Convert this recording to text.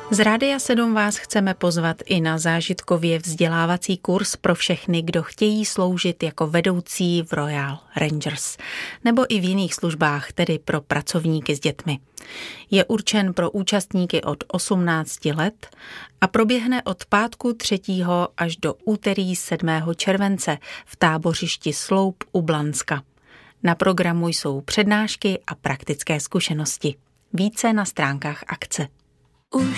Z Rádia 7 vás chceme pozvat i na zážitkově vzdělávací kurz pro všechny, kdo chtějí sloužit jako vedoucí v Royal Rangers nebo i v jiných službách, tedy pro pracovníky s dětmi. Je určen pro účastníky od 18 let a proběhne od pátku 3. až do úterý 7. července v tábořišti Sloup u Blanska. Na programu jsou přednášky a praktické zkušenosti. Více na stránkách akce.